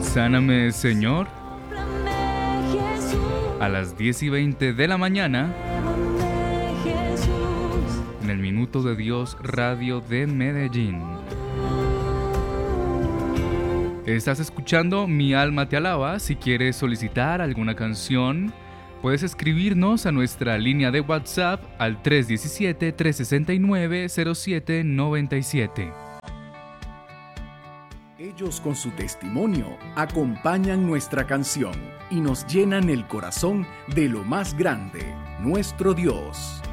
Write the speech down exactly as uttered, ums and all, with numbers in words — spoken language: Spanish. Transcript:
Sáname, Señor, a las diez y veinte de la mañana, en el Minuto de Dios Radio de Medellín. Estás escuchando Mi Alma Te Alaba. Si quieres solicitar alguna canción, puedes escribirnos a nuestra línea de WhatsApp al tres uno siete, tres seis nueve, cero siete nueve siete. Ellos con su testimonio acompañan nuestra canción y nos llenan el corazón de lo más grande, nuestro Dios.